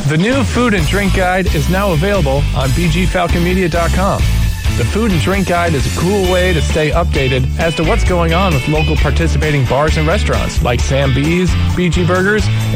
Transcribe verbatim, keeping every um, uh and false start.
The new Food and Drink Guide is now available on b g falcon media dot com. The Food and Drink Guide is a cool way to stay updated as to what's going on with local participating bars and restaurants like Sam B's, B G Burgers,